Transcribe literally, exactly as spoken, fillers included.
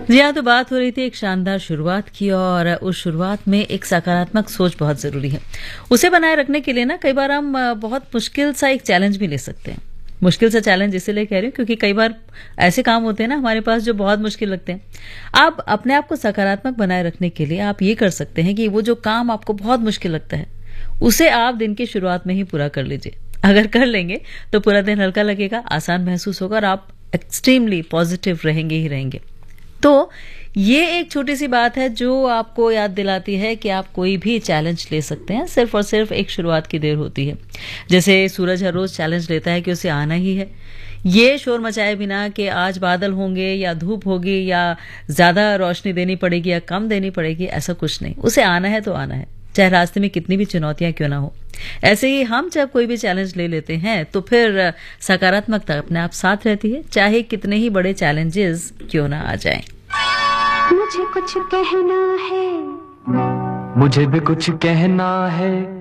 जी हाँ, तो बात हो रही थी एक शानदार शुरुआत की और उस शुरुआत में एक सकारात्मक सोच बहुत ज़रूरी है। उसे बनाए रखने के लिए ना कई बार हम अ, बहुत मुश्किल सा एक चैलेंज भी ले सकते हैं। मुश्किल सा चैलेंज इसीलिए कह रही हूँ क्योंकि कई बार ऐसे काम होते हैं ना हमारे पास जो बहुत मुश्किल लगते हैं। आप अपने आप को सकारात्मक बनाए रखने के लिए आप ये कर सकते हैं कि वो जो काम आपको बहुत मुश्किल लगता है, उसे आप दिन की शुरुआत में ही पूरा कर लीजिए। अगर कर लेंगे तो पूरा दिन हल्का लगेगा, आसान महसूस होगा और आप एक्सट्रीमली पॉजिटिव रहेंगे ही रहेंगे। तो ये एक छोटी सी बात है जो आपको याद दिलाती है कि आप कोई भी चैलेंज ले सकते हैं, सिर्फ और सिर्फ एक शुरुआत की देर होती है। जैसे सूरज हर रोज चैलेंज लेता है कि उसे आना ही है, ये शोर मचाए बिना कि आज बादल होंगे या धूप होगी या ज्यादा रोशनी देनी पड़ेगी या कम देनी पड़ेगी, ऐसा कुछ नहीं। उसे आना है तो आना है, चाहे रास्ते में कितनी भी चुनौतियां क्यों ना हो। ऐसे ही हम जब कोई भी चैलेंज ले लेते हैं तो फिर सकारात्मकता अपने आप साथ रहती है, चाहे कितने ही बड़े चैलेंजेस क्यों ना आ जाएं। मुझे कुछ कहना है, मुझे भी कुछ कहना है।